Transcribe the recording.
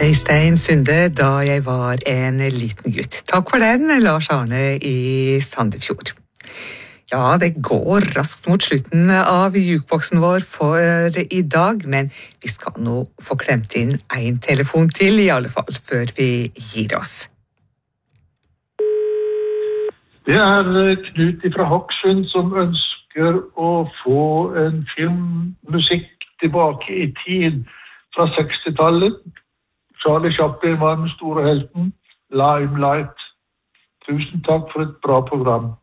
Øystein Sunde, da jeg var en liten gutt. Takk for den, Lars Arne i Sandefjord. Ja, det går raskt mot slutten av jukeboksen vår for i dag, men vi skal nå få klemt inn en telefon til i alle fall, før vi gir oss. Det Knut fra Hokksund som ønsker å få en filmmusikk tilbake i tid fra 60-tallet. Charlie Chaplin var den store helten. Limelight. Tusen takk for et bra program.